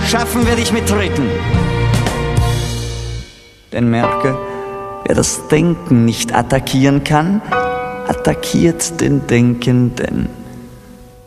schaffen werde ich mit Treten. Denn merke, wer das Denken nicht attackieren kann, attackiert den Denkenden.